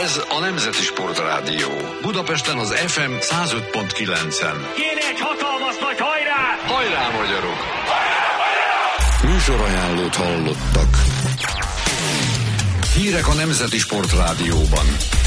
Ez a Nemzeti Sportrádió. Budapesten az FM 105.9-en. Kéne egy hatalmas nagy hajrá! Hajrá, magyarok! Műsorajánlót hallottak. Hírek a Nemzeti Sportrádióban.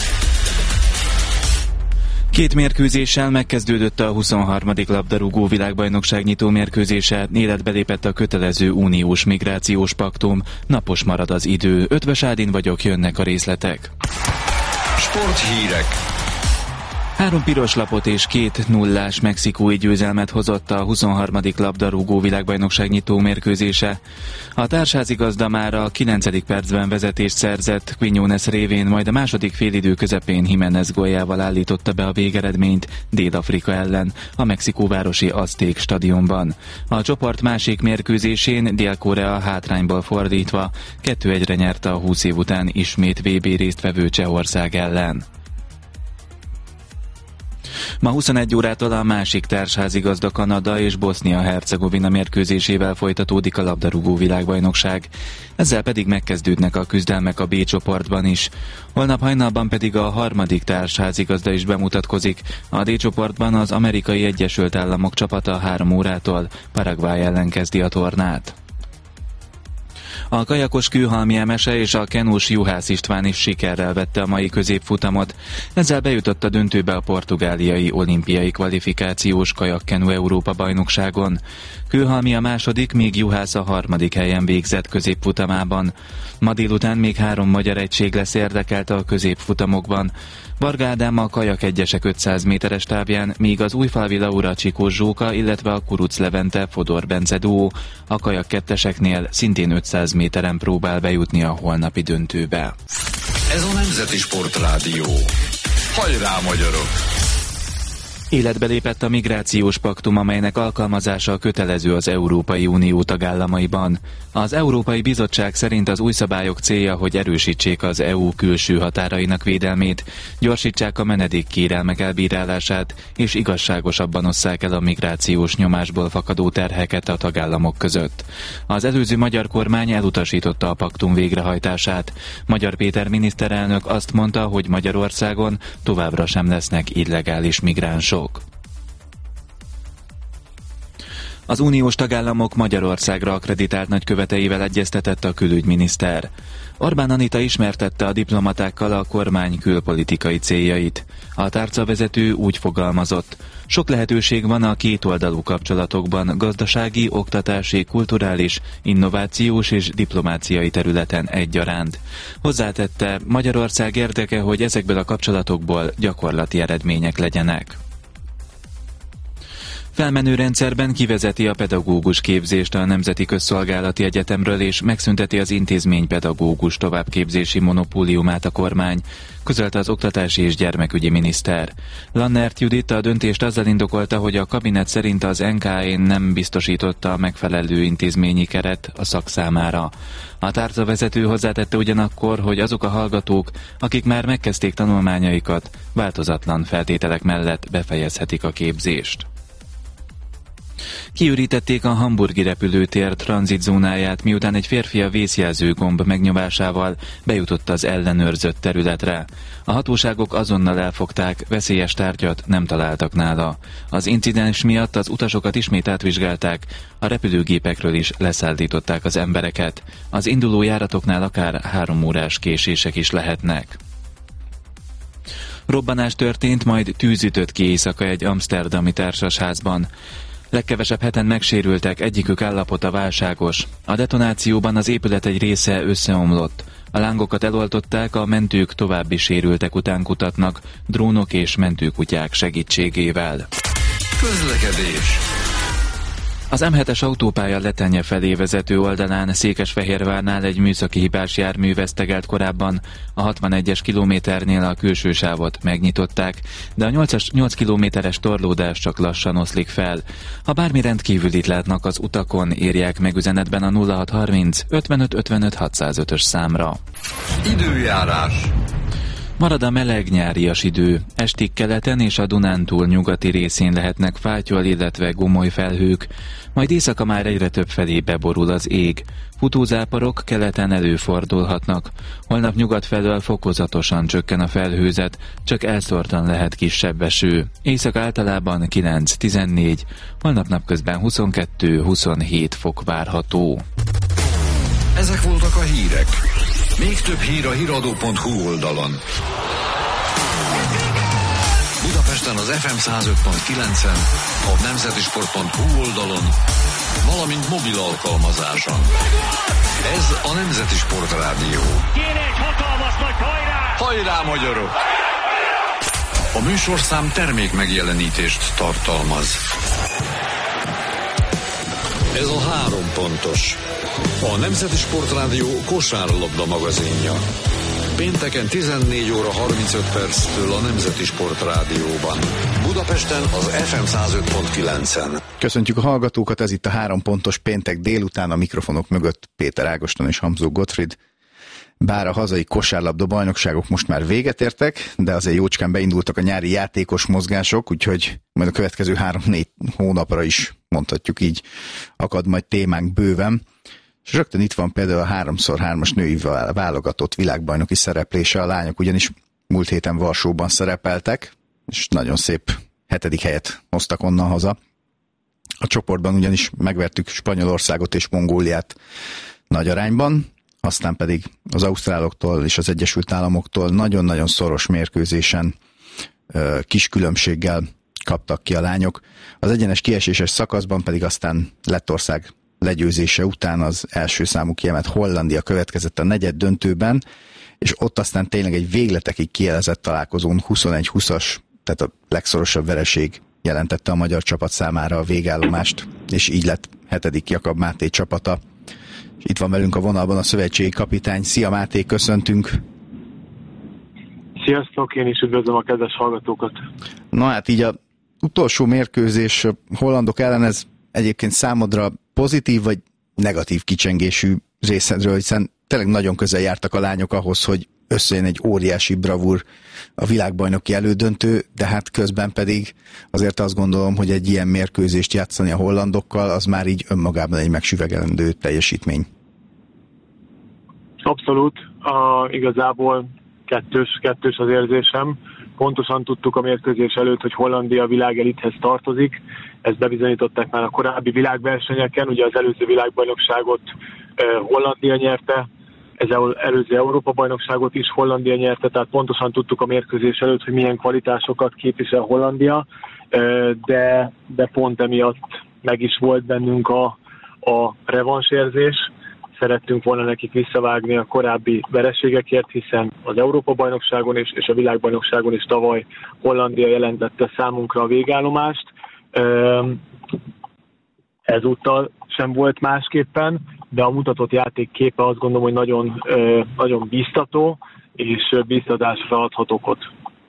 2 mérkőzéssel megkezdődött a 23. labdarúgó világbajnokság nyitó mérkőzése, életbe lépett a kötelező uniós migrációs paktum, napos marad az idő. Ötvös Ádin vagyok, jönnek a részletek. Sporthírek. 3 piros lapot és 2 0-ás mexikói győzelmet hozott a 23. labdarúgó világbajnokság nyitó mérkőzése. A társházigazda már a 9. percben vezetést szerzett Quiñones révén, majd a második félidő közepén Jiménez góljával állította be a végeredményt Dél-Afrika ellen a mexikóvárosi Azték stadionban. A csoport másik mérkőzésén Dél-Korea hátrányból fordítva 2-1-re nyerte a 20 év után ismét VB résztvevő Csehország ellen. Ma 21 órától a másik társházigazda Kanada és Bosznia-Hercegovina mérkőzésével folytatódik a labdarúgó világbajnokság. Ezzel pedig megkezdődnek a küzdelmek a B csoportban is. Holnap hajnalban pedig a harmadik társházigazda is bemutatkozik. A D csoportban az Amerikai Egyesült Államok csapata 3 órától Paraguay ellen kezdi a tornát. A kajakos Kőhalmi Emese és a kenús Juhász István is sikerrel vette a mai középfutamot. Ezzel bejutott a döntőbe a portugáliai olimpiai kvalifikációs kajakkenu Európa-bajnokságon. Kőhalmi a második, míg Juhász a harmadik helyen végzett középfutamában. Ma délután még 3 magyar egység lesz érdekelt a középfutamokban. Varga Ádám a kajak egyesek 500 méteres távján, míg az Újfalvi Laura Csikós Zsóka, illetve a Kuruc Levente Fodor Bence duó a kajak ketteseknél szintén 500 méteren próbál bejutni a holnapi döntőbe. Ez a Nemzeti Sportrádió. Hajrá, magyarok! Életbe lépett a migrációs paktum, amelynek alkalmazása kötelező az Európai Unió tagállamaiban. Az Európai Bizottság szerint az új szabályok célja, hogy erősítsék az EU külső határainak védelmét, gyorsítsák a menedékkérelmek elbírálását, és igazságosabban osszák el a migrációs nyomásból fakadó terheket a tagállamok között. Az előző magyar kormány elutasította a paktum végrehajtását. Magyar Péter miniszterelnök azt mondta, hogy Magyarországon továbbra sem lesznek illegális migránsok. Az uniós tagállamok Magyarországra akkreditált nagyköveteivel egyeztetett a külügyminiszter. Orbán Anita ismertette a diplomatákkal a kormány külpolitikai céljait. A tárcavezető úgy fogalmazott: sok lehetőség van a kétoldalú kapcsolatokban, gazdasági, oktatási, kulturális, innovációs és diplomáciai területen egyaránt. Hozzátette, Magyarország érdeke, hogy ezekből a kapcsolatokból gyakorlati eredmények legyenek. Felmenő rendszerben kivezeti a pedagógus képzést a Nemzeti Közszolgálati Egyetemről, és megszünteti az intézménypedagógus továbbképzési monopóliumát a kormány, közölte az oktatási és gyermekügyi miniszter. Lannert Judit a döntést azzal indokolta, hogy a kabinet szerint az NKA-n nem biztosította a megfelelő intézményi keret a szak számára. A tárcavezető hozzátette ugyanakkor, hogy azok a hallgatók, akik már megkezdték tanulmányaikat, változatlan feltételek mellett befejezhetik a képzést. Kiürítették a hamburgi repülőtér tranzitzónáját, miután egy férfi a vészjelző gomb megnyomásával bejutott az ellenőrzött területre. A hatóságok azonnal elfogták, veszélyes tárgyat nem találtak nála. Az incidens miatt az utasokat ismét átvizsgálták, a repülőgépekről is leszállították az embereket. Az induló járatoknál akár 3 órás késések is lehetnek. Robbanás történt, majd tűz ütött ki éjszaka egy amszterdami társasházban. Legkevesebb 7-en megsérültek, egyikük állapota válságos. A detonációban az épület egy része összeomlott. A lángokat eloltották, a mentők további sérültek után kutatnak, drónok és mentőkutyák segítségével. Közlekedés. Az M7-es autópálya Letenye felé vezető oldalán Székesfehérvárnál egy műszaki hibás jármű vesztegelt korábban. A 61-es kilométernél a külső sávot megnyitották, de a 8 kilométeres torlódás csak lassan oszlik fel. Ha bármi rendkívülit látnak az utakon, írják meg üzenetben a 0630 55 55 605-ös számra. Időjárás. Marad a meleg nyárias idő. Estig keleten és a Dunántúl nyugati részén lehetnek fátyol, illetve gomoly felhők, majd éjszaka már egyre több felé beborul az ég. Futózáporok keleten előfordulhatnak. Holnap nyugat felől fokozatosan csökken a felhőzet, csak elszórtan lehet kisebb eső. Éjszaka általában 9-14, holnap napközben 22-27 fok várható. Ezek voltak a hírek. Még több hír a hiradó.hu oldalon. Budapesten az FM 105.9-en, a nemzetisport.hu oldalon, valamint mobil alkalmazáson. Ez a Nemzeti Sport Rádió. Kéne egy hatalmas nagy hajrá! Hajrá, magyarok! A műsorszám termék megjelenítést tartalmaz. Ez a 3 pontos. A Nemzeti Sport Rádió kosárlabda magazinja. Pénteken 14 óra 35 perctől a Nemzeti Sport Rádióban. Budapesten az FM 105.9-en. Köszöntjük a hallgatókat, ez itt a 3 pontos péntek délután, a mikrofonok mögött Péter Ágoston és Hamzó Gottfried. Bár a hazai kosárlabda bajnokságok most már véget értek, de azért jócskán beindultak a nyári játékos mozgások, úgyhogy majd a következő 3-4 hónapra is, mondhatjuk így, akad majd témánk bőven. És rögtön itt van például a 3x3-as női válogatott világbajnoki szereplése. A lányok ugyanis múlt héten Varsóban szerepeltek, és nagyon szép 7. helyet hoztak onnan haza. A csoportban ugyanis megvertük Spanyolországot és Mongóliát nagy arányban, aztán pedig az ausztráloktól és az Egyesült Államoktól nagyon-nagyon szoros mérkőzésen kis különbséggel kaptak ki a lányok. Az egyenes kieséses szakaszban pedig aztán Lettország legyőzése után az első számú kiemelt Hollandia következett a negyed döntőben, és ott aztán tényleg egy végletekig kielezett találkozón 21-20-as, tehát a legszorosabb vereség jelentette a magyar csapat számára a végállomást, és így lett 7. Jakab Máté csapata. És itt van velünk a vonalban a szövetségi kapitány. Szia Máté, köszöntünk! Sziasztok, én is üdvözlöm a kedves hallgatókat! Na hát így a utolsó mérkőzés hollandok ellen, ez egyébként számodra pozitív vagy negatív kicsengésű részedről, hiszen tényleg nagyon közel jártak a lányok ahhoz, hogy összejön egy óriási bravúr a világbajnoki elődöntő, de hát közben pedig azért azt gondolom, hogy egy ilyen mérkőzést játszani a hollandokkal, az már így önmagában egy megsüvegelendő teljesítmény. Abszolút, igazából kettős az érzésem. Pontosan tudtuk a mérkőzés előtt, hogy Hollandia világelithez tartozik. Ezt bebizonyították már a korábbi világversenyeken. Ugye az előző világbajnokságot Hollandia nyerte, ez előző Európa-bajnokságot is Hollandia nyerte, tehát pontosan tudtuk a mérkőzés előtt, hogy milyen kvalitásokat képvisel Hollandia, de pont emiatt meg is volt bennünk a revansérzés. Szerettünk volna nekik visszavágni a korábbi vereségekért, hiszen az Európa-bajnokságon és a világbajnokságon is tavaly Hollandia jelentette számunkra a végállomást. Ezúttal sem volt másképpen, de a mutatott játék képe azt gondolom, hogy nagyon, nagyon biztató, és biztatásra adhat okot.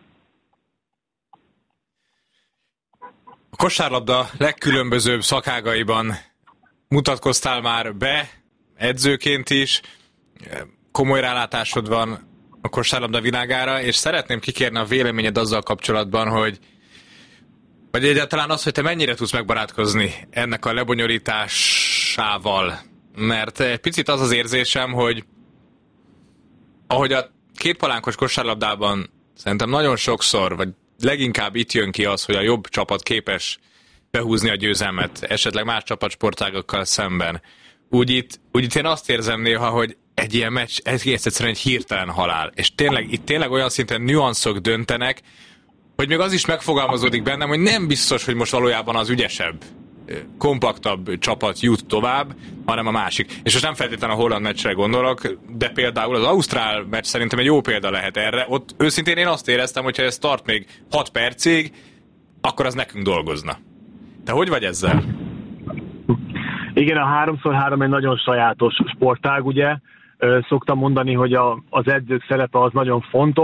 A kosárlabda legkülönbözőbb szakágaiban mutatkoztál már be, edzőként is, komoly rálátásod van a kosárlabda világára, és szeretném kikérni a véleményed azzal kapcsolatban, hogy vagy egyáltalán az, hogy te mennyire tudsz megbarátkozni ennek a lebonyolításával. Mert egy picit az az érzésem, hogy ahogy a kétpalánkos kosárlabdában szerintem nagyon sokszor, vagy leginkább itt jön ki az, hogy a jobb csapat képes behúzni a győzelmet, esetleg más csapatsportágokkal szemben. Úgy itt én azt érzem néha, hogy egy ilyen meccs, ez egyszerűen egy hirtelen halál. És itt tényleg olyan szinten nüanszok döntenek, hogy még az is megfogalmazódik bennem, hogy nem biztos, hogy most valójában az ügyesebb, kompaktabb csapat jut tovább, hanem a másik. És most nem feltétlenül a holland meccsre gondolok, de például az ausztrál meccs szerintem egy jó példa lehet erre. Ott őszintén én azt éreztem, hogyha ez tart még 6 percig, akkor az nekünk dolgozna. Te hogy vagy ezzel? Igen, a 3x3 egy nagyon sajátos sportág, ugye. Szoktam mondani, hogy az edzők szerepe az nagyon fontos,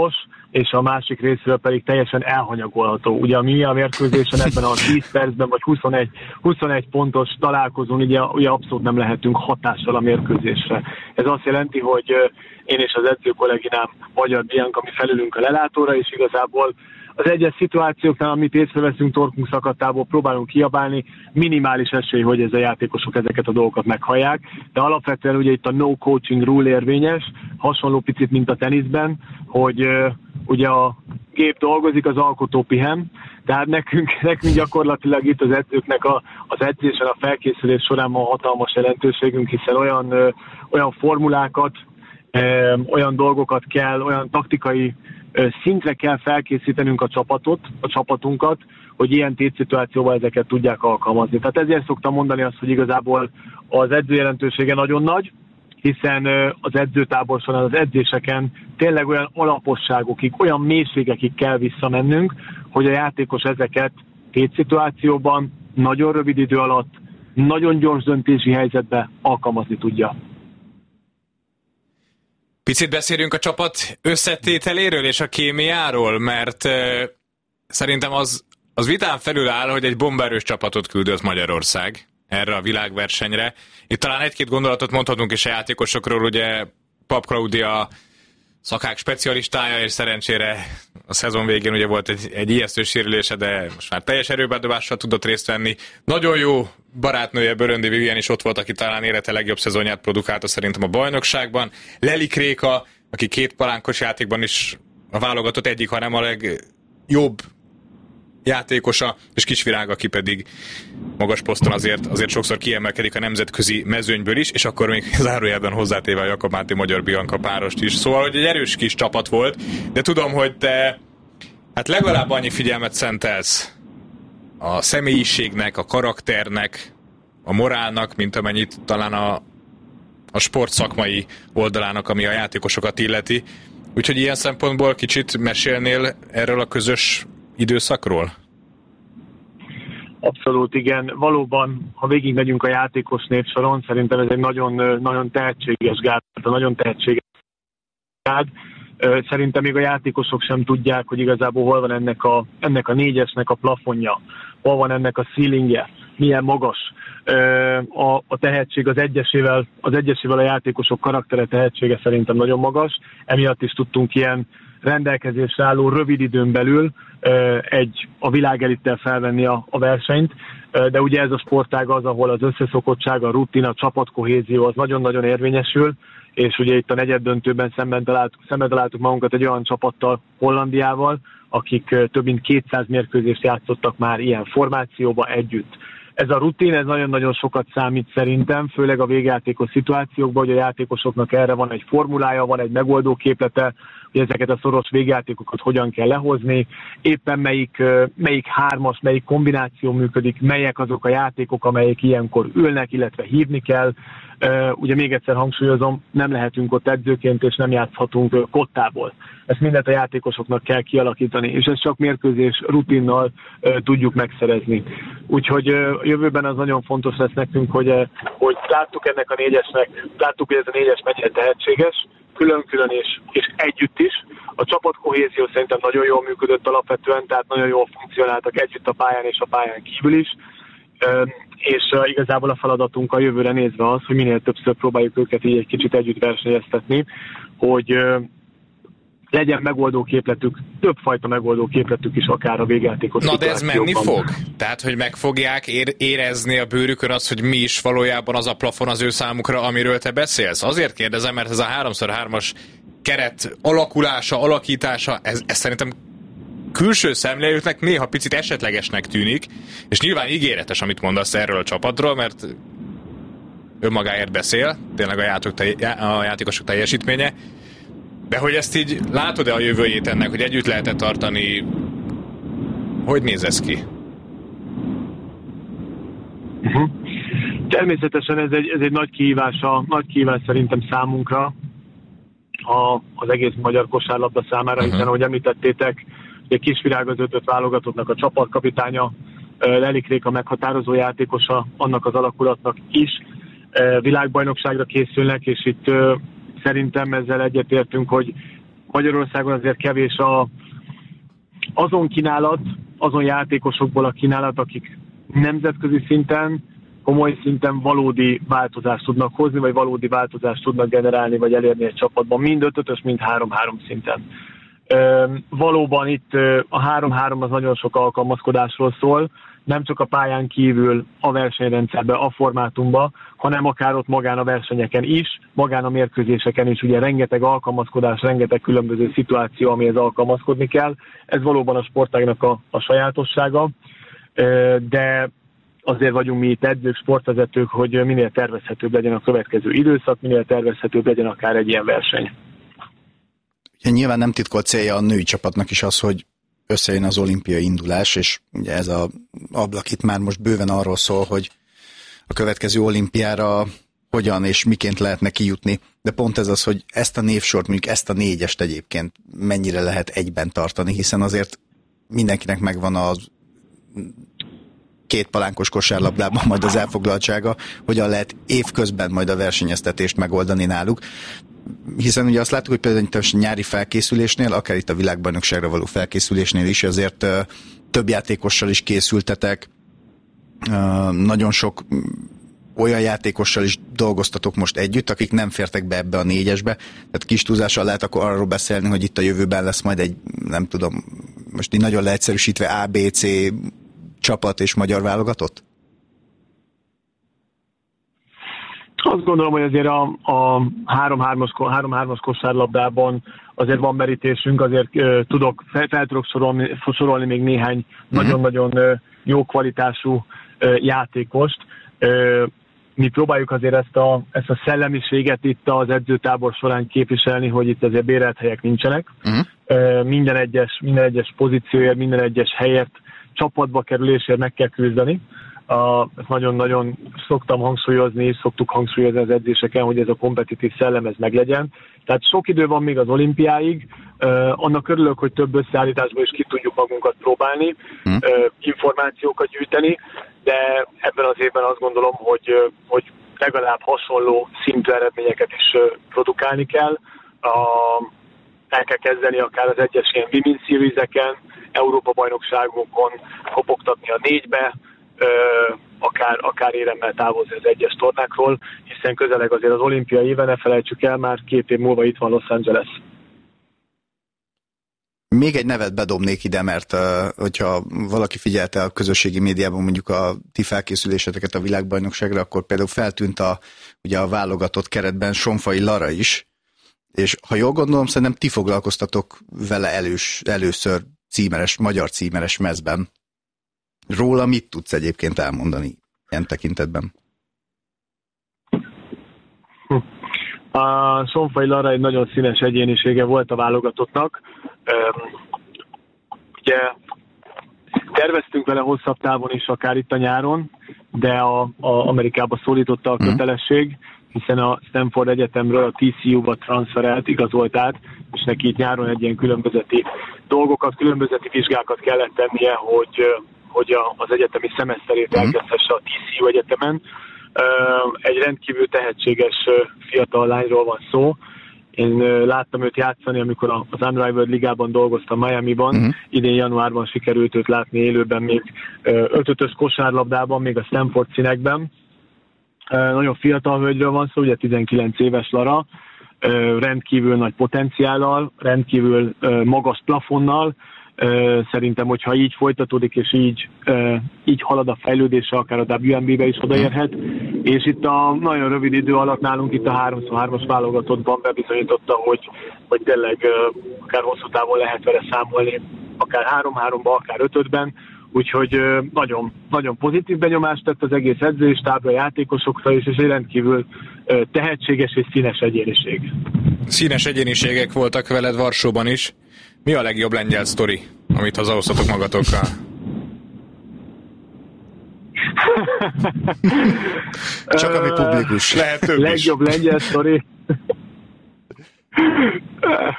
és a másik részről pedig teljesen elhanyagolható. Ugye a mérkőzésen ebben a 10 percben, vagy 21 pontos találkozón ugye abszolút nem lehetünk hatással a mérkőzésre. Ez azt jelenti, hogy én és az edző kolléginám, Magyar Bianca, mi felülünk a lelátóra, és igazából az egyes szituációknál, amit észreveszünk torkunk szakadtából, próbálunk kiabálni, minimális esély, hogy ez a játékosok ezeket a dolgokat meghallják, de alapvetően ugye itt a no coaching rule érvényes, hasonló picit, mint a teniszben, hogy ugye a gép dolgozik, az alkotó pihen, tehát nekünk gyakorlatilag itt az edzőknek az edzésen, a felkészülés során van hatalmas jelentőségünk, hiszen olyan formulákat, olyan dolgokat kell, olyan taktikai szintre kell felkészítenünk a csapatunkat, hogy ilyen tétszituációval ezeket tudják alkalmazni. Tehát ezért szoktam mondani azt, hogy igazából az edző jelentősége nagyon nagy, hiszen az edzőtábor során, az edzéseken tényleg olyan alaposságokig, olyan mélységekig kell visszamennünk, hogy a játékos ezeket tétszituációban, nagyon rövid idő alatt, nagyon gyors döntési helyzetben alkalmazni tudja. Picit beszélünk a csapat összetételéről és a kémiáról, mert szerintem az vitán felül áll, hogy egy bombaerős csapatot küldött Magyarország erre a világversenyre. Itt talán egy-két gondolatot mondhatunk is a játékosokról, ugye Pap Klaudia szakák specialistája, és szerencsére a szezon végén ugye volt egy ijesztő sérülése, de most már teljes erőbedobással tudott részt venni. Nagyon jó barátnője, Böröndi Vivien is ott volt, aki talán élete legjobb szezonját produkálta szerintem a bajnokságban. Lelik Réka, aki 2 palánkos játékban is a válogatott egyik, hanem a legjobb játékosa, és Kisvirág, aki pedig magas poszton azért sokszor kiemelkedik a nemzetközi mezőnyből is, és akkor még zárójelben hozzátéve a Jakab Máté Magyar Bianca párost is. Szóval, hogy egy erős kis csapat volt, de tudom, hogy te hát legalább annyi figyelmet szentelsz a személyiségnek, a karakternek, a morálnak, mint amennyit talán a sport szakmai oldalának, ami a játékosokat illeti. Úgyhogy ilyen szempontból kicsit mesélnél erről a közös időszakról? Abszolút igen. Valóban, ha végigmegyünk a játékos névsoron, szerintem ez egy nagyon, nagyon tehetséges gárda, nagyon tehetséges gárda. Szerintem még a játékosok sem tudják, hogy igazából hol van ennek a 4-esnek a plafonja, hol van ennek a ceilingje, milyen magas. A tehetség az egyesével a játékosok karaktere, tehetsége szerintem nagyon magas. Emiatt is tudtunk ilyen rendelkezésre álló rövid időn belül a világelittel felvenni a versenyt, de ugye ez a sportág az, ahol az összeszokottság, a rutin, a csapatkohézió az nagyon-nagyon érvényesül, és ugye itt a negyeddöntőben szemben találtuk magunkat egy olyan csapattal, Hollandiával, akik több mint 200 mérkőzést játszottak már ilyen formációba együtt. Ez a rutin, ez nagyon-nagyon sokat számít szerintem, főleg a végjátékos szituációkban, hogy a játékosoknak erre van egy formulája, van egy megoldóképlete, hogy ezeket a szoros végjátékokat hogyan kell lehozni, éppen melyik hármas, melyik kombináció működik, melyek azok a játékok, amelyek ilyenkor ülnek, illetve hívni kell. Ugye még egyszer hangsúlyozom, nem lehetünk ott edzőként, és nem játszhatunk kottából. Ezt mindent a játékosoknak kell kialakítani, és ezt csak mérkőzés rutinnal tudjuk megszerezni. Úgyhogy jövőben az nagyon fontos lesz nekünk, hogy láttuk ennek a 4-esnek, láttuk, hogy ez a 4-es mennyire tehetséges, külön-külön és együtt is. A csapatkohézió szerintem nagyon jól működött alapvetően, tehát nagyon jól funkcionáltak együtt a pályán és a pályán kívül is. És igazából a feladatunk a jövőre nézve az, hogy minél többször próbáljuk őket így egy kicsit együtt versenyeztetni, hogy legyen megoldóképletük, többfajta megoldóképletük is akár a végjátékos szituációban. Na de ez menni fog? Tehát, hogy meg fogják érezni a bőrükön azt, hogy mi is valójában az a plafon az ő számukra, amiről te beszélsz? Azért kérdezem, mert ez a 3x3-as keret alakulása, alakítása, ez szerintem külső szemlélőknek néha picit esetlegesnek tűnik, és nyilván ígéretes, amit mondasz erről a csapatról, mert önmagáért beszél, tényleg a játékosok teljesítménye, de hogy ezt így látod-e a jövőjét ennek, hogy együtt lehet-e tartani, hogy néz ez ki? Természetesen ez egy nagy kihívás szerintem számunkra, az egész magyar kosárlabda számára, hiszen ahogy említettétek, Kisvirág az 5 válogatottnak a csapatkapitánya, Lelik Réka meghatározó játékosa annak az alakulatnak is, világbajnokságra készülnek, és itt szerintem ezzel egyetértünk, hogy Magyarországon azért kevés azon kínálat, azon játékosokból a kínálat, akik nemzetközi szinten, komoly szinten valódi változást tudnak hozni, vagy valódi változást tudnak generálni, vagy elérni egy csapatban, mind 5-ös, mind 3-3 szinten. Valóban itt a 3-3 az nagyon sok alkalmazkodásról szól, nem csak a pályán kívül a versenyrendszerben, a formátumban, hanem akár ott magán a versenyeken is, magán a mérkőzéseken is, ugye rengeteg alkalmazkodás, rengeteg különböző szituáció, amihez alkalmazkodni kell. Ez valóban a sportágnak a sajátossága, de azért vagyunk mi itt edzők, sportvezetők, hogy minél tervezhetőbb legyen a következő időszak, minél tervezhetőbb legyen akár egy ilyen verseny. Ja, nyilván nem titkolt célja a női csapatnak is az, hogy összejön az olimpiai indulás, és ugye ez az ablak itt már most bőven arról szól, hogy a következő olimpiára hogyan és miként lehetne kijutni, de pont ez az, hogy ezt a névsort, mondjuk ezt a 4-est egyébként mennyire lehet egyben tartani, hiszen azért mindenkinek megvan az 2 palánkos kosárlabdában majd az elfoglaltsága, hogyan lehet évközben majd a versenyeztetést megoldani náluk. Hiszen ugye azt láttuk, hogy például itt a nyári felkészülésnél, akár itt a világbajnokságra való felkészülésnél is, azért több játékossal is készültetek, nagyon sok olyan játékossal is dolgoztatok most együtt, akik nem fértek be ebbe a 4-esbe, tehát kis túlzással lehet akkor arról beszélni, hogy itt a jövőben lesz majd egy, nem tudom, most így nagyon leegyszerűsítve ABC csapat és magyar válogatott? Azt gondolom, hogy azért a 3-3-as kosárlabdában azért van merítésünk, azért fel tudok sorolni még néhány nagyon-nagyon jó kvalitású játékost. Mi próbáljuk azért ezt a szellemiséget itt az edzőtábor során képviselni, hogy itt azért bérelt helyek nincsenek. Minden egyes pozícióért, minden egyes helyért, csapatba kerülésért meg kell küzdeni. Ezt nagyon-nagyon szoktuk hangsúlyozni az edzéseken, hogy ez a kompetitív szellem ez meglegyen. Tehát sok idő van még az olimpiáig, annak örülök, hogy több összeállításban is ki tudjuk magunkat próbálni, információkat gyűjteni, de ebben az évben azt gondolom, hogy legalább hasonló szintű eredményeket is produkálni kell. El kell kezdeni akár az egyes ilyen Women's Series-eken, Európa-bajnokságokon kopogtatni a 4-be, akár éremmel távozni az egyes tornákról, hiszen közeleg azért az olimpiai éve, ne felejtsük el, már 2 év múlva itt van Los Angeles. Még egy nevet bedobnék ide, mert hogyha valaki figyelte a közösségi médiában mondjuk a ti felkészüléseteket a világbajnokságra, akkor például feltűnt ugye a válogatott keretben Sonfai Lara is, és ha jól gondolom, szerintem ti foglalkoztatok vele először magyar címeres mezben. Róla mit tudsz egyébként elmondani ilyen tekintetben? A Sonfai Lara egy nagyon színes egyénisége volt a válogatottnak. Ugye terveztünk vele hosszabb távon is, akár itt a nyáron, de a Amerikába szólította a kötelesség, hiszen a Stanford Egyetemről a TCU-ba transferelt, igazolt át, és neki itt nyáron egy ilyen különbözeti dolgokat, különbözeti vizsgákat kellett tennie, hogy az egyetemi szemeszterét elkezdhesse a TCU egyetemen. Egy rendkívül tehetséges fiatal lányról van szó. Én láttam őt játszani, amikor az Unrivaled ligában dolgoztam Miamiban. Idén januárban sikerült őt látni élőben, még 5-5-ös kosárlabdában, még a Stanford színekben. Nagyon fiatal hölgyről van szó, ugye 19 éves Lara, rendkívül nagy potenciállal, rendkívül magas plafonnal. Szerintem, hogyha így folytatódik, és így halad a fejlődése, akár a WNBA-be is odaérhet, és itt a nagyon rövid idő alatt nálunk itt a 3x3-as válogatottban bebizonyította, hogy tényleg akár hosszú távon lehet vele számolni, akár 3-3-ban, akár 5-5-ben, úgyhogy nagyon, nagyon pozitív benyomást tett az egész edzőstábra, játékosokra is, és egy rendkívül tehetséges és színes egyéniség. Színes egyéniségek voltak veled Varsóban is. Mi a legjobb lengyel sztori, amit hazahoztatok magatokkal? Csak ami publikus. Lehet több legjobb lengyel sztori.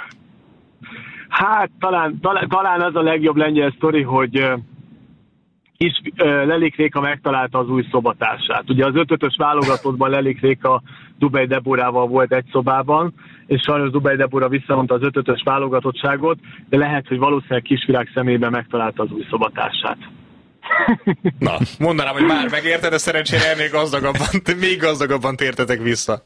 Hát talán az a legjobb lengyel sztori, hogy Lelik Réka megtalálta az új szobatársát. Ugye az 5-5-ös válogatottban Lelik Réka Dubej Deborával volt egy szobában, és sajnos Dubej Debora visszavonta az 5-5-ös válogatottságot, de lehet, hogy valószínűleg Kisvirág szemében megtalálta az új szobatársát. Na, mondanám, hogy már megérted, de szerencsére még gazdagabban tértetek vissza.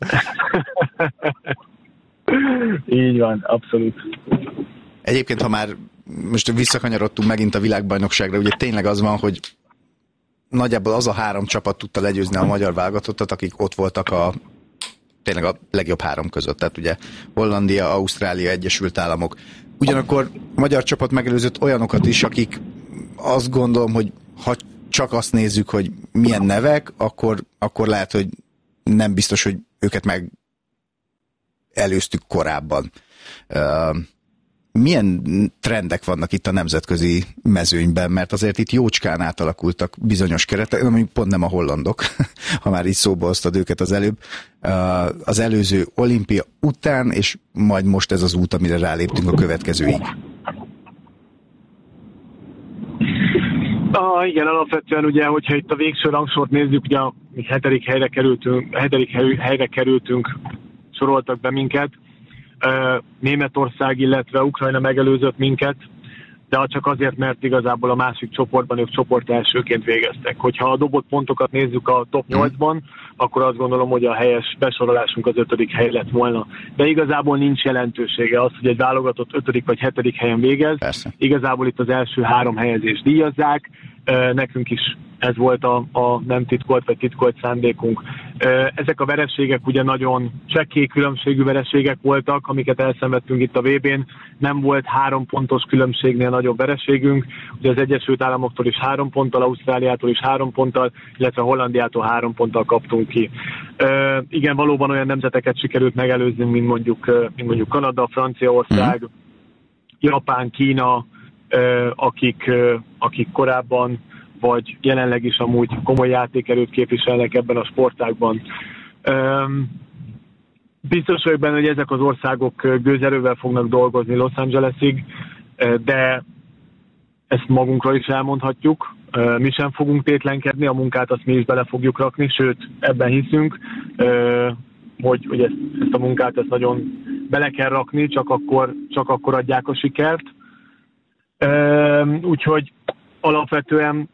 Így van, abszolút. Egyébként, ha már most visszakanyarodtunk megint a világbajnokságra, ugye tényleg az van, hogy nagyjából az a 3 csapat tudta legyőzni a magyar válogatottat, akik ott voltak tényleg a legjobb 3 között. Tehát ugye Hollandia, Ausztrália, Egyesült Államok. Ugyanakkor a magyar csapat megelőzött olyanokat is, akik azt gondolom, hogy ha csak azt nézzük, hogy milyen nevek, akkor lehet, hogy nem biztos, hogy őket meg előztük korábban. Milyen trendek vannak itt a nemzetközi mezőnyben, mert azért itt jócskán átalakultak bizonyos keretek, pont nem a hollandok, ha már így szóba hoztad őket az előbb, az előző olimpia után, és majd most ez az út, amire ráléptünk a következőig. Igen, alapvetően ugye, hogyha itt a végső rangsort nézzük, ugye a 7. helyre kerültünk, soroltak be minket. Németország, illetve Ukrajna megelőzött minket, de csak azért, mert igazából a másik csoportban ők csoport elsőként végeztek. Hogyha a dobott pontokat nézzük a top 8-ban, akkor azt gondolom, hogy a helyes besorolásunk az 5. hely lett volna. De igazából nincs jelentősége az, hogy egy válogatott 5. vagy 7. helyen végez. Persze. Igazából itt az első 3 helyezést díjazzák. Nekünk is ez volt a nem titkolt vagy titkolt szándékunk. Ezek a vereségek ugye nagyon csekély különbségű vereségek voltak, amiket elszenvedtünk itt a VB-n. Nem volt 3 pontos különbségnél nagyobb vereségünk. Ugye az Egyesült Államoktól is 3 ponttal, Ausztráliától is 3 ponttal, illetve Hollandiától 3 ponttal kaptunk ki. Igen, valóban olyan nemzeteket sikerült megelőzni, mint mondjuk Kanada, Franciaország, Japán, Kína, akik korábban vagy jelenleg is amúgy komoly játékerőt képviselnek ebben a sportágban. Biztos vagyok benne, hogy ezek az országok gőzerővel fognak dolgozni Los Angelesig, de ezt magunkra is elmondhatjuk. Mi sem fogunk tétlenkedni, a munkát azt mi is bele fogjuk rakni, sőt, ebben hiszünk, hogy ezt a munkát ezt nagyon bele kell rakni, csak akkor adják a sikert. Úgyhogy alapvetően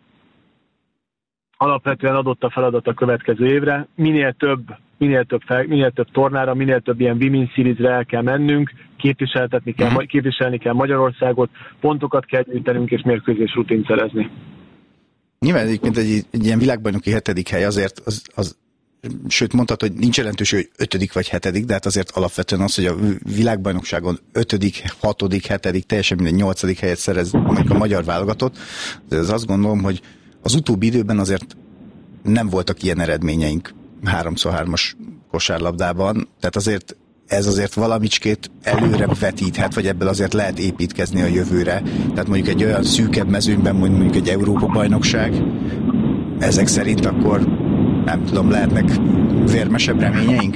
adott a feladat a következő évre. Minél több tornára, minél több ilyen Women's Series-re el kell mennünk, képviselni kell Magyarországot, pontokat kell gyűjtenünk és mérkőzés rutint szerezni. Nyilván egyébként egy ilyen világbajnoki 7. hely azért, sőt mondhatod, hogy nincs jelentőség, hogy 5. vagy 7., de hát azért alapvetően az, hogy a világbajnokságon 5., 6., 7., teljesen mindegy 8. helyet szerez mondjuk a magyar válogatott, de ez azt gondolom, hogy az utóbbi időben azért nem voltak ilyen eredményeink 3x3-as kosárlabdában, tehát azért ez azért valamicskét előre vetíthet, vagy ebből azért lehet építkezni a jövőre. Tehát mondjuk egy olyan szűkebb mezőnyben, mondjuk egy Európa-bajnokság, ezek szerint akkor nem tudom, lehetnek vérmesebb reményeink?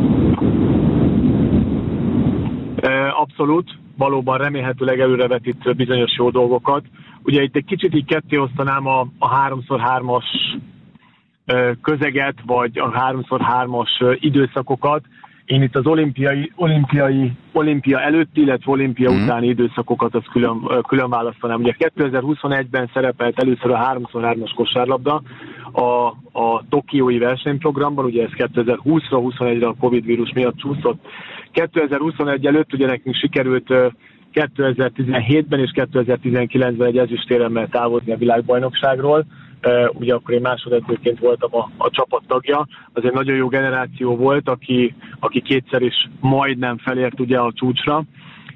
Abszolút, valóban remélhetőleg előrevetít bizonyos jó dolgokat. Ugye itt egy kicsit így ketté osztanám a 3x3-as közeget, vagy a 3x3-as időszakokat. Én itt az olimpia előtti, illetve olimpia utáni időszakokat azt külön választanám. Ugye 2021-ben szerepelt először a 3x3-as kosárlabda a tokiói versenyprogramban, ugye ez 2020-ra, 21-re a Covid vírus miatt csúszott. 2021 előtt ugye nekünk sikerült 2017-ben és 2019-ben egy ezüstéremmel távozni a világbajnokságról. Ugye akkor én másodedzőként voltam a csapat tagja. Az egy nagyon jó generáció volt, aki kétszer is majdnem felért ugye a csúcsra.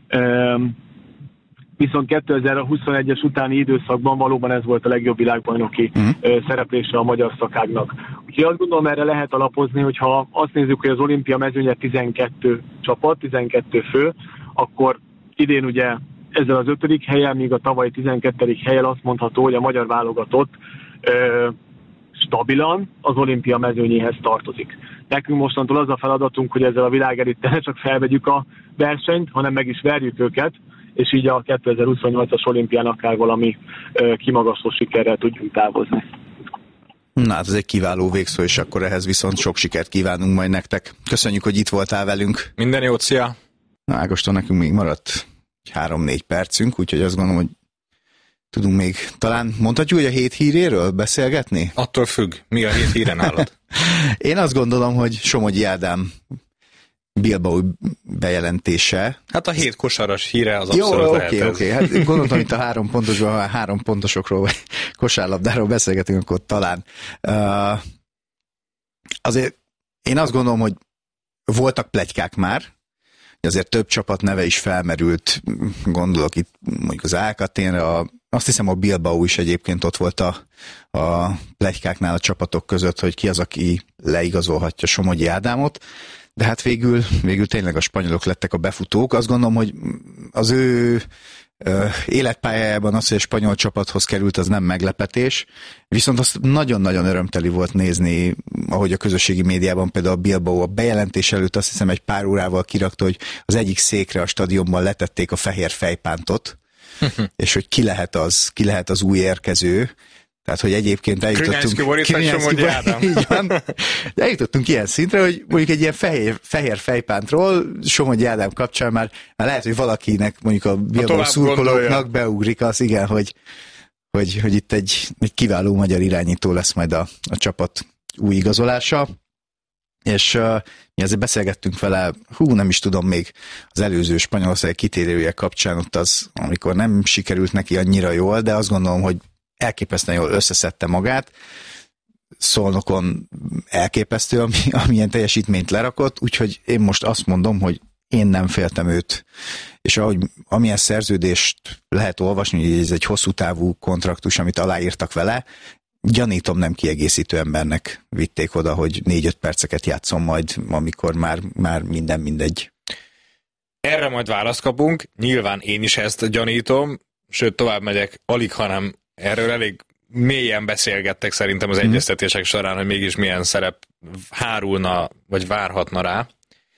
Viszont 2021-es utáni időszakban valóban ez volt a legjobb világbajnoki szereplése a magyar szakágnak. Úgyhogy azt gondolom, erre lehet alapozni, hogyha azt nézzük, hogy az olimpia mezőnye 12 csapat, 12 fő, akkor idén ugye ezzel az 5. helyen, míg a tavalyi 12. helyen azt mondható, hogy a magyar válogatott stabilan az olimpia mezőnyéhez tartozik. Nekünk mostantól az a feladatunk, hogy ezzel a világelittel ne csak felvegyük a versenyt, hanem meg is verjük őket, és így a 2028-as olimpián akár valami kimagasló sikerrel tudjunk távozni. Na hát ez egy kiváló végszó, és akkor ehhez viszont sok sikert kívánunk majd nektek. Köszönjük, hogy itt voltál velünk. Minden jót, szia! Na Ágoston, nekünk még maradt 3-4 percünk, úgyhogy azt gondolom, hogy tudunk még, talán mondhatjuk, hogy a hét híréről beszélgetni? Attól függ, mi a hét híre nálad? Én azt gondolom, hogy Somogyi Ádám Bilbao bejelentése. Hát a 7 kosaras híre az abszolút lehet. Jó, oké. Hát gondoltam, itt a 3 pontosban, ha 3 pontosokról vagy kosárlabdáról beszélgetünk, akkor talán. Azért én azt gondolom, hogy voltak pletykák már, azért több csapat neve is felmerült, gondolok itt mondjuk az Alcaténre, azt hiszem a Bilbao is egyébként ott volt a pletykáknál a csapatok között, hogy ki az, aki leigazolhatja Somogyi Ádámot, de hát végül tényleg a spanyolok lettek a befutók. Azt gondolom, hogy az ő életpályájában az, hogy a spanyol csapathoz került, az nem meglepetés, viszont azt nagyon-nagyon örömteli volt nézni, ahogy a közösségi médiában például a Bilbao a bejelentés előtt azt hiszem egy pár órával kirakta, hogy az egyik székre a stadionban letették a fehér fejpántot, és hogy ki lehet az új érkező. Tehát, hogy egyébként eljutottunk ilyen szintre, hogy mondjuk egy ilyen fehér fejpántról Somogyi Ádám kapcsán már lehet, hogy valakinek, mondjuk a Bilbao szurkolóknak beugrik az, igen, hogy itt egy kiváló magyar irányító lesz majd a csapat új igazolása. És mi azért beszélgettünk vele, nem is tudom, még az előző Spanyolország kitérője kapcsán ott az, amikor nem sikerült neki annyira jól, de azt gondolom, hogy elképesztően jól összeszedte magát, Szolnokon elképesztő, amilyen teljesítményt lerakott, úgyhogy én most azt mondom, hogy én nem féltem őt, és amilyen szerződést lehet olvasni, hogy ez egy hosszú távú kontraktus, amit aláírtak vele, gyanítom nem kiegészítő embernek vitték oda, hogy 4-5 perceket játszom majd, amikor már minden mindegy. Erre majd választ kapunk, nyilván én is ezt gyanítom, sőt tovább megyek, alig, hanem erről elég mélyen beszélgettek szerintem az egyeztetések során, hogy mégis milyen szerep hárulna, vagy várhatna rá.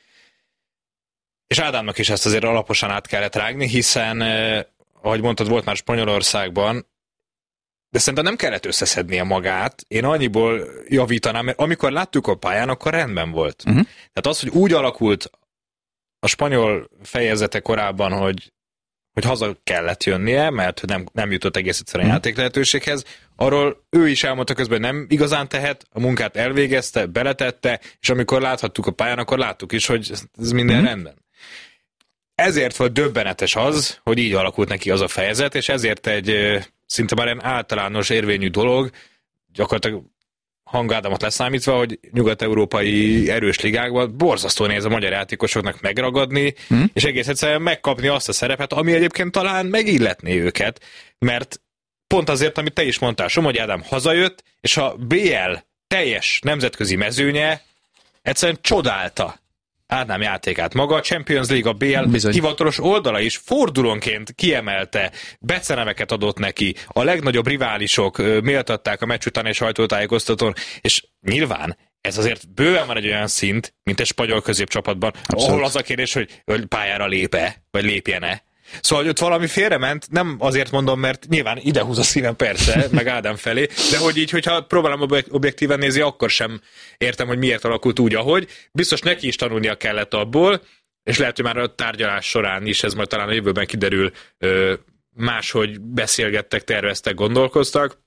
És Ádámnak is ezt azért alaposan át kellett rágni, hiszen, ahogy mondtad, volt már Spanyolországban, de szerintem nem kellett összeszednie magát. Én annyiból javítanám, mert amikor láttuk a pályán, akkor rendben volt. Tehát az, hogy úgy alakult a spanyol fejezete korábban, hogy haza kellett jönnie, mert nem jutott egész egyszerűen játék lehetőséghez, arról ő is elmondta közben, hogy nem igazán tehet, a munkát elvégezte, beletette, és amikor láthattuk a pályán, akkor láttuk is, hogy ez minden rendben. Ezért volt döbbenetes az, hogy így alakult neki az a fejezet, és ezért egy szinte már egy általános érvényű dolog, gyakorlatilag Hangádámot leszámítva, hogy nyugat-európai erős ligákban borzasztó néz a magyar játékosoknak megragadni, és egész egyszerűen megkapni azt a szerepet, ami egyébként talán megilletné őket, mert pont azért, amit te is mondtál, Somogyi Ádám hazajött, és a BL teljes nemzetközi mezőnye egyszerűen csodálta Ádám játékát. Maga a Champions League, a BL hivatalos oldala is fordulónként kiemelte, beceneveket adott neki, a legnagyobb riválisok méltatták a meccs utáni sajtótájékoztatón, és nyilván ez azért bőven van egy olyan szint, mint egy spanyol középcsapatban, ahol az a kérdés, hogy pályára lép-e, vagy lépjen-e. Szóval ott valami félrement, nem azért mondom, mert nyilván idehúz a szívem persze, meg Ádám felé, de hogy így, hogyha próbálom objektíven nézni, akkor sem értem, hogy miért alakult úgy, ahogy. Biztos neki is tanulnia kellett abból, és lehet, hogy már a tárgyalás során is, ez majd talán a jövőben kiderül, máshogy beszélgettek, terveztek, gondolkoztak,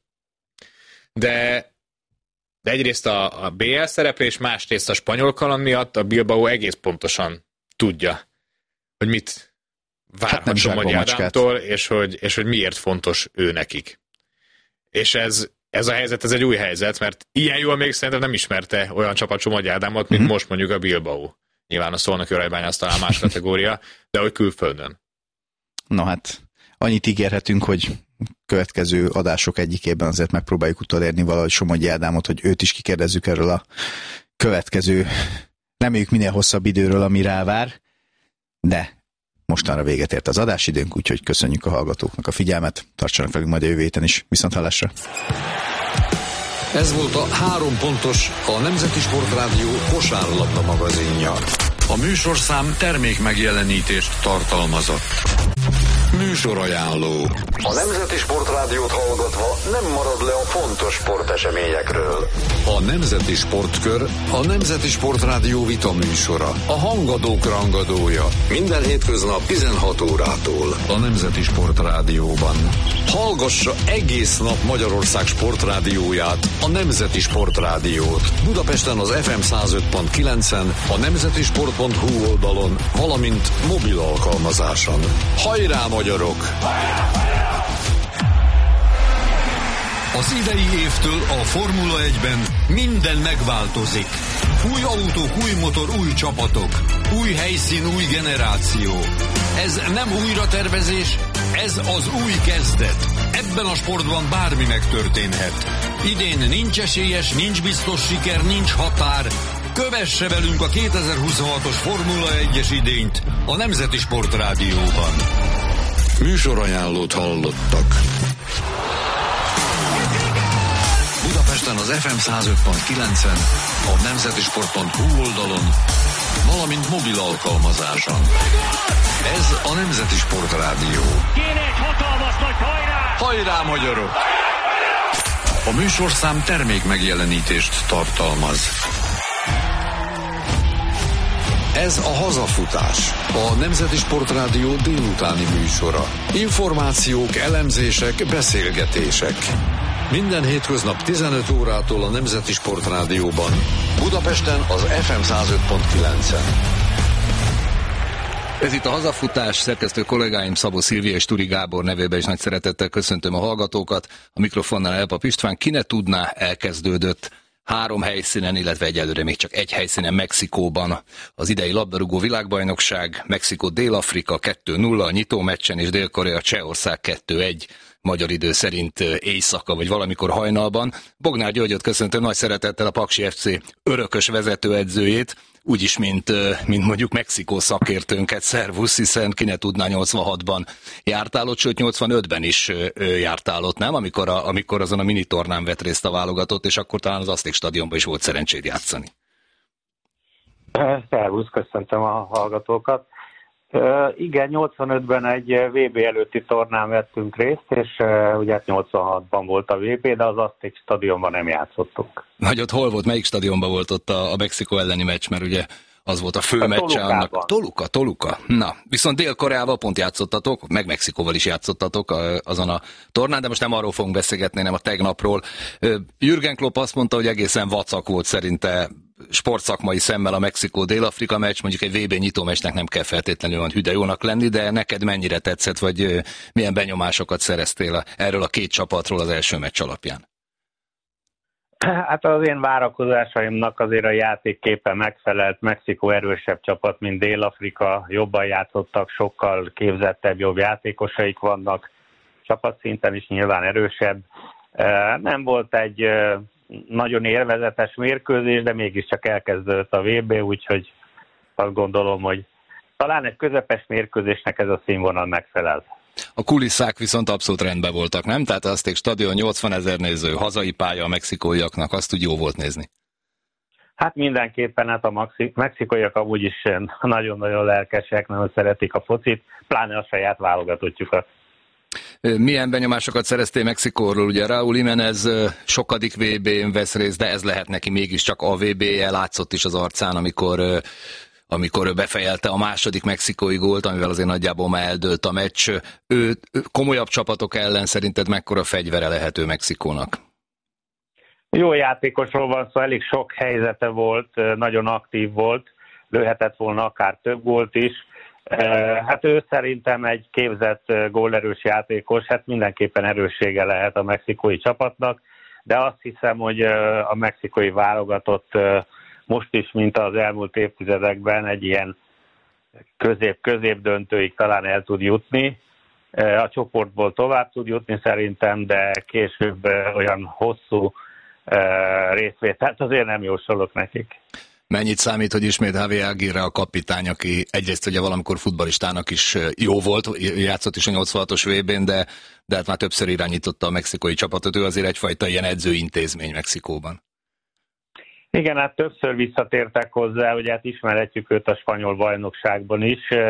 de egyrészt a BL szereplés, másrészt a spanyol kaland miatt a Bilbao egész pontosan tudja, hogy mit várhat Somogyi Ádámtól, és hogy miért fontos ő nekik. És ez a helyzet, ez egy új helyzet, mert ilyen jól még szerintem nem ismerte olyan csapat Somogyi Ádámot, mint most mondjuk a Bilbao. Nyilván a Szolnoki Aranybánya az talán más kategória, de hogy külföldön. No hát, annyit ígérhetünk, hogy következő adások egyikében azért megpróbáljuk utolérni valahogy Somogyi Ádámot, hogy őt is kikérdezzük erről a következő, reméljük minél hosszabb időről, ami rávár, de mostanra véget ért az adásidőnk, úgyhogy köszönjük a hallgatóknak a figyelmet, tartsanak velünk majd a jövő héten is, viszonthallásra! Ez volt a 3 pontos, a Nemzeti Sportrádió kosárlabda magazinja. A műsorszám termék megjelenítést tartalmazott. Műsorajánló. A Nemzeti Sportrádiót hallgatva nem marad le a fontos sporteseményekről. A Nemzeti Sportkör a Nemzeti Sportrádió vitaműsora. A hangadók rangadója. Minden hétköznap 16 órától. A Nemzeti Sportrádióban. Hallgassa egész nap Magyarország sportrádióját, a Nemzeti Sportrádiót. Budapesten az FM 105.9-en, a nemzetisport.hu oldalon, valamint mobil alkalmazáson. Hajrá, magyarok! Az idei évtől a Formula 1-ben minden megváltozik. Új autók, új motor, új csapatok. Új helyszín, új generáció. Ez nem újratervezés, ez az új kezdet. Ebben a sportban bármi megtörténhet. Idén nincs esélyes, nincs biztos siker, nincs határ. Kövesse velünk a 2026-os Formula 1-es idényt a Nemzeti Sportrádióban. Műsorajánlót hallottak. Budapesten az FM 105.9-en, a nemzetisport.hu oldalon, valamint mobil alkalmazáson. Ez a Nemzeti Sportrádió. Kéne egy hatalmas nagy hajrá! Hajrá, magyarok! A műsorszám termék megjelenítést tartalmaz. Ez a Hazafutás, a Nemzeti Sportrádió délutáni műsora. Információk, elemzések, beszélgetések. Minden hétköznap 15 órától a Nemzeti Sportrádióban. Budapesten az FM 105.9-en. Ez itt a Hazafutás, szerkesztő kollégáim Szabó Szilvia és Turi Gábor nevében is nagy szeretettel köszöntöm a hallgatókat. A mikrofonnál Elpap István. Ki ne tudná, elkezdődött 3 helyszínen, illetve egyelőre még csak egy helyszínen, Mexikóban az idei labdarúgó világbajnokság. Mexikó Dél-Afrika 2-0 a nyitó meccsen, és Dél-Korea Csehország 2-1 magyar idő szerint éjszaka, vagy valamikor hajnalban. Bognár Györgyöt köszöntöm nagy szeretettel, a Paksi FC örökös vezetőedzőjét, úgyis, mint mondjuk Mexikó szakértőnket. Szervusz, hiszen ki ne tudná, 86-ban jártál ott, sőt 85-ben is jártál ott, nem? Amikor azon a mini tornán vett részt a válogatott, és akkor talán az Azték stadionban is volt szerencséd játszani. Szervusz, köszöntöm a hallgatókat. Igen, 85-ben egy VB előtti tornán vettünk részt, és ugye 86-ban volt a VB, de az Azték stadionban nem játszottunk. Nagyot hol volt, melyik stadionban volt ott a Mexikó elleni meccs, mert ugye az volt a fő meccse annak. Toluca. Na, viszont Dél-Koreával pont játszottatok, meg Mexikóval is játszottatok azon a tornán, de most nem arról fogunk beszélgetni, hanem a tegnapról. Jürgen Klopp azt mondta, hogy egészen vacak volt szerinte sportszakmai szemmel a Mexikó-Dél-Afrika meccs, mondjuk egy VB nyitómeccsnek nem kell feltétlenül olyan hüde jónak lenni, de neked mennyire tetszett, vagy milyen benyomásokat szereztél erről a két csapatról az első meccs alapján? Hát az én várakozásaimnak azért a játékképe megfelelt. Mexikó erősebb csapat, mint Dél-Afrika, jobban játszottak, sokkal képzettebb, jobb játékosaik vannak, csapatszinten is nyilván erősebb. Nem volt egy nagyon élvezetes mérkőzés, de mégiscsak elkezdődött a VB, úgyhogy azt gondolom, hogy talán egy közepes mérkőzésnek ez a színvonal megfelel. A kulisszák viszont abszolút rendben voltak, nem? Tehát Azték stadion, 80 000 néző, hazai pálya a mexikóiaknak, azt úgy jó volt nézni. Hát mindenképpen, hát a mexikóiak amúgy is nagyon-nagyon lelkesek, nagyon szeretik a focit, pláne a saját válogatottjukat. Milyen benyomásokat szereztél Mexikóról? Ugye Raúl Jiménez sokadik VB-n vesz részt, de ez lehet neki mégiscsak a VB-je, látszott is az arcán, amikor befejelte a második mexikói gólt, amivel azért nagyjából már eldőlt a meccs. Ő komolyabb csapatok ellen szerinted mekkora fegyvere lehető Mexikónak? Jó játékosról van szó, elég sok helyzete volt, nagyon aktív volt, lőhetett volna akár több gólt is. Hát ő szerintem egy képzett gólerős játékos, hát mindenképpen erőssége lehet a mexikói csapatnak, de azt hiszem, hogy a mexikói válogatott most is, mint az elmúlt évtizedekben egy ilyen közép döntőig talán el tud jutni. A csoportból tovább tud jutni szerintem, de később olyan hosszú részvételt azért nem jósolok nekik. Mennyit számít, hogy ismét Javier Aguirre a kapitány, aki egyrészt ugye valamikor futballistának is jó volt, játszott is a 86-os VB-n, de hát már többször irányította a mexikói csapatot, ő azért egyfajta ilyen edzőintézmény Mexikóban. Igen, hát többször visszatértek hozzá, ugye hát ismerhetjük őt a spanyol bajnokságban is,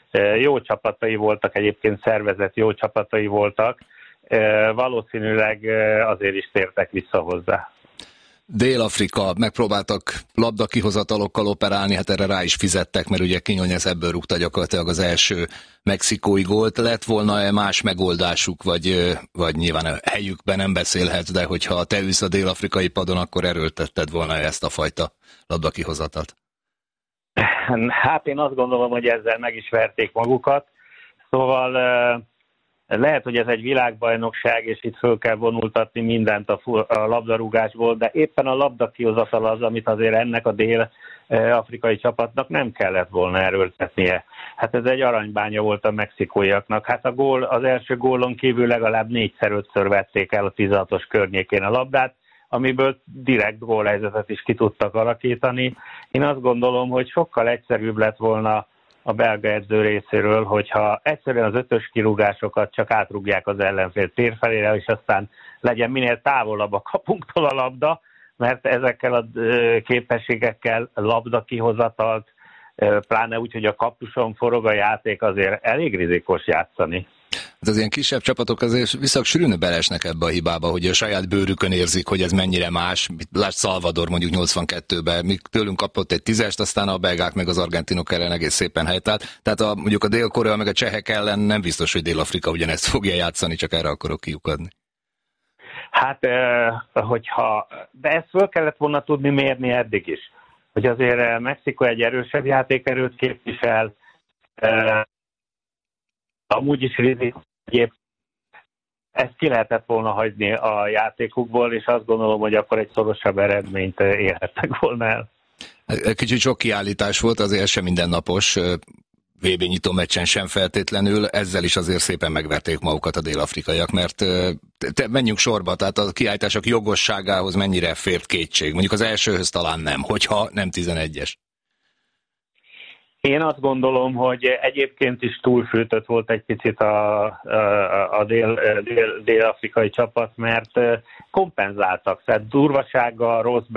Jó csapatai voltak, egyébként szervezett jó csapatai voltak, valószínűleg azért is tértek vissza hozzá. Dél-Afrika, megpróbáltak labdakihozatalokkal operálni, hát erre rá is fizettek, mert ugye Quiñones ebből rúgta gyakorlatilag az első mexikói gólt. Lett volna más megoldásuk, vagy nyilván a helyükben nem beszélhetsz, de hogyha te ülsz a dél-afrikai padon, akkor erőltetted volna ezt a fajta labdakihozatalt? Hát én azt gondolom, hogy ezzel meg is verték magukat. Szóval lehet, hogy ez egy világbajnokság, és itt föl kell vonultatni mindent a labdarúgásból, de éppen a labdakihozatal az, amit azért ennek a dél-afrikai csapatnak nem kellett volna erőltetnie. Hát ez egy aranybánya volt a mexikóiaknak. Hát az első gólon kívül legalább 4-5-ször vették el a 16-os környékén a labdát, amiből direkt gólhelyzetet is ki tudtak alakítani. Én azt gondolom, hogy sokkal egyszerűbb lett volna a belga edző részéről, hogyha egyszerűen az 5-ös kirúgásokat csak átrúgják az ellenfél tér felére, és aztán legyen minél távolabb a kapunktól a labda, mert ezekkel a képességekkel labdakihozatalt, pláne úgy, hogy a kapuson forog a játék, azért elég rizikós játszani. Az ilyen kisebb csapatok azért viszont sűrűn belesnek ebbe a hibába, hogy a saját bőrükön érzik, hogy ez mennyire más. Lásd Salvador mondjuk 82-ben, mi tőlünk kapott egy 10-est, aztán a belgák meg az argentinok ellen egész szépen helytált. Tehát mondjuk a Dél-Korea meg a csehek ellen nem biztos, hogy Dél-Afrika ugyanezt fogja játszani, csak erre akarok kiukadni. Hát, de ezt föl kellett volna tudni mérni eddig is. Hogy azért Mexikó egy erősebb játékerőt képvisel, amúgy is rizikós. Ezt ki lehetett volna hagyni a játékukból, és azt gondolom, hogy akkor egy szorosabb eredményt érhettek volna el. Kicsit sok kiállítás volt, azért sem mindennapos, VB nyitó meccsen sem feltétlenül, ezzel is azért szépen megverték magukat a dél-afrikaiak, mert menjünk sorba, tehát a kiállítások jogosságához mennyire fért kétség? Mondjuk az elsőhöz talán nem, hogyha nem 11-es. Én azt gondolom, hogy egyébként is túlfűtött volt egy picit a dél-afrikai csapat, mert kompenzáltak, tehát durvasággal, rossz